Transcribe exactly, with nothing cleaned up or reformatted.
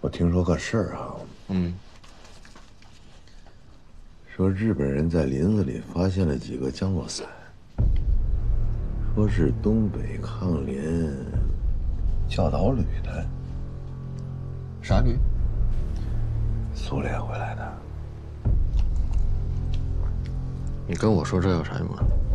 我听说个事儿啊， 嗯， 说日本人在林子里发现了几个降落伞，说是东北抗联教导旅的， 啥旅？ 苏联回来的。 你跟我说这有啥用啊？